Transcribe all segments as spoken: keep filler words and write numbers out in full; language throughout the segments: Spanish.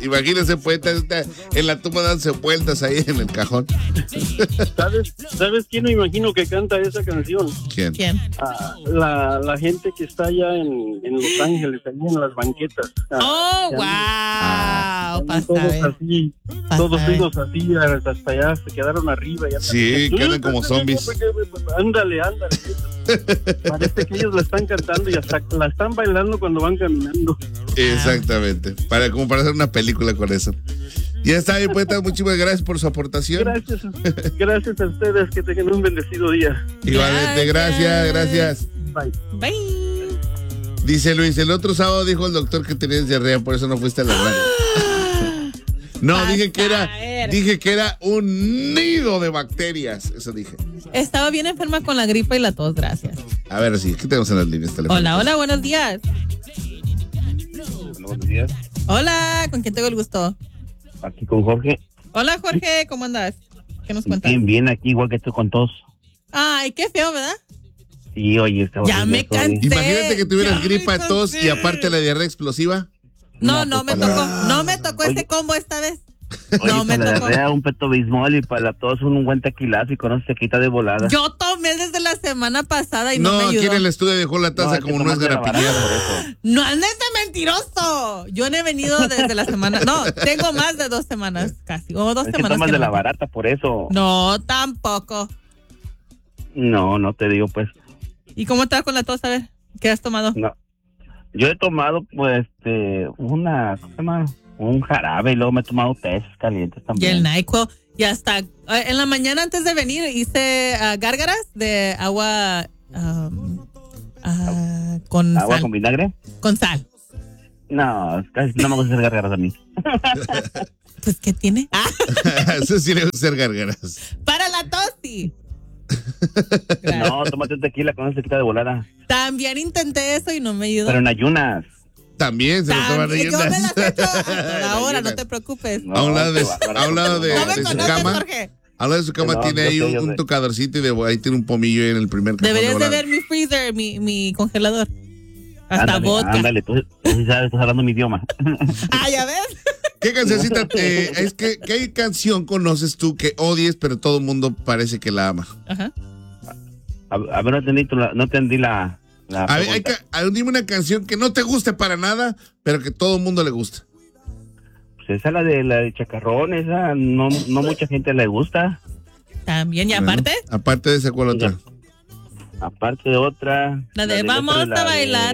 Imagínense, poeta, en la tumba dándose vueltas ahí en el cajón. ¿Sabes, ¿Sabes quién me imagino que canta esa canción? ¿Quién? ¿Quién? Ah, la, la gente que está allá en, en Los Ángeles, allí en las banquetas. Oh, Ah, wow. ah, Pasa todos ver. así, Pasa todos ver. ellos así, hasta allá, se quedaron arriba. Y andan- Sí, quedan como zombies. Ándale, ándale. Parece que ellos la están cantando y hasta la están bailando cuando van caminando. Exactamente. Para, como para hacer una película con eso. Ya está, mi poeta. Muchísimas gracias por su aportación. Gracias, gracias a ustedes, que tengan un bendecido día. Igualmente, gracias, gracias. Bye. Bye. Dice Luis, el otro sábado dijo el doctor que tenías diarrea, por eso no fuiste a la radio. No, Vas dije que a era, ver. dije que era un nido de bacterias. Eso dije. Estaba bien enferma con la gripa y la tos, gracias. A ver, sí, ¿qué tenemos en las líneas telefónicas? Hola, hola, buenos días. Buenos días. Hola, ¿con quién tengo el gusto? Aquí con Jorge. Hola, Jorge, ¿cómo andas? ¿Qué nos cuentas? Bien, bien, aquí igual que tú con tos. Ay, qué feo, ¿verdad? Sí, oye, está Ya horrible me esto, oye. cansé. Imagínate que tuvieras Ya me gripa, tos cansé. y aparte la diarrea explosiva. No, No, no me pues, tocó, para- no me tocó Oye. ese combo esta vez. Oye, No me para la tocó. diarrea un peto bismol y para la tos un buen tequilazo y con eso se quita de volada. Yo tomé desde la semana pasada y no, No, me aquí ayudó. en el estudio dejó la taza es que como no es tomaste la barata garapiñada. por eso. No andes de mentiroso. Yo no he venido desde la semana. No, tengo más de dos semanas casi. O dos Es que semanas. tomas que de no la me- barata por eso. No, tampoco. No, no te digo pues. ¿Y cómo estás con la tos? A ver, ¿qué has tomado? No. Yo he tomado pues este una, ¿cómo se llama? Un jarabe y luego me he tomado tés calientes Y también. el NyQuil. Y hasta eh, en la mañana antes de venir hice ah, gárgaras de agua um, ah, con ¿Agua sal. con vinagre? Con sal. No, casi no me gusta hacer gargaras a mí. Pues, ¿qué tiene? Ah, Eso sí le gusta hacer gargaras. para la tos, sí. No, tómate un tequila con eso se quita de volada. También intenté eso y no me ayudó. Pero en ayunas. También se lo toman También, yo me leyendas. las he hecho hasta ahora, no te preocupes. No, A un lado de, qué bárbaro. a un lado de, No me de su conoces, cama. Jorge. A un lado de su cama No, tiene yo ahí sé, un, yo un sé. tocadorcito y de, ahí tiene un pomillo ahí en el primer cajón. Deberías de volada. ver mi freezer, mi, mi congelador. Hasta Ándale, vodka. ándale, tú, tú sí sabes, estás hablando mi idioma. Ah, ya ves. ¿Qué cancioncita? eh, es que, ¿qué canción conoces tú que odies, pero todo el mundo parece que la ama? Ajá. A, a ver, no entendí, tu la- no entendí la, la A ver, hay pregunta. que, a ver, dime una canción que no te guste para nada, pero que todo el mundo le gusta. Pues esa la de la de Chacarrón, esa no, no mucha gente le gusta. También, y Bueno, aparte, aparte de esa, ¿cuál otra? Aparte de otra. la de letra vamos de a la de- bailar.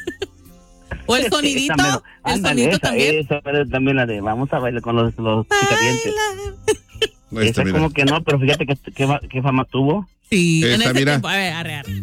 O el sonidito, Esa mero. el Ándale, sonidito esa, también. Esa, pero también la de vamos a bailar con los, los picadientes. Ahí está, Esa mira. como que no, pero fíjate que, que, que fama tuvo. Sí, en Esa, ese mira. tiempo. A ver, arre, arre.